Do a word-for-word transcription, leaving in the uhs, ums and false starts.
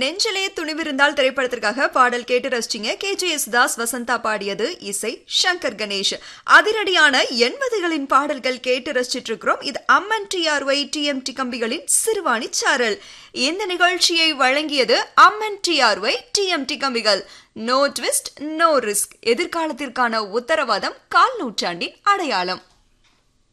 நெஞ்சிலே துணிவிருந்தால் திரைப்படத்திற்காக பாடல் கேட்டு ரசிச்சிங்க. K J S Das Vasantha பாடியது, இசை சங்கர் கணேஷ். அதிரடியான எண்பதுகளின் பாடல்கள் கேட்டு ரசிச்சிட்டு இருக்கிறோம். இது அம்மன் D R Y D M D கம்பிகளின் சிறுவாணி சாரல். இந்த நிகழ்ச்சியை வழங்கியது அம்மன் D R Y D M D கம்பிகள். நோ ட்விஸ்ட் நோ ரிஸ்க், எதிர்காலத்திற்கான உத்தரவாதம், கால் நூற்றாண்டின் அடையாளம்.